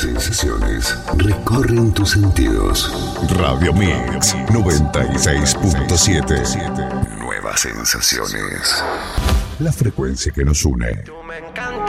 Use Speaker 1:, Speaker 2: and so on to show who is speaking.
Speaker 1: sensaciones recorren tus sentidos. Radio Mix 96.7. Nuevas sensaciones. La frecuencia que nos une.